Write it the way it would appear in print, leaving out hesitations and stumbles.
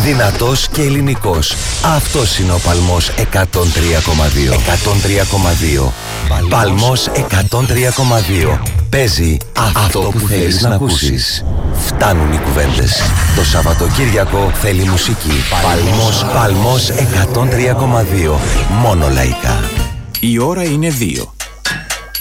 Δυνατός και ελληνικός. Αυτός είναι ο Παλμός 103,2. 103,2. Παλμός 103,2. Παίζει αυτό που θέλεις να ακούσεις. Φτάνουν οι κουβέντες. Το Σαββατοκύριακο θέλει μουσική. Παλμός 103,2. Μόνο λαϊκά. Η ώρα είναι 2.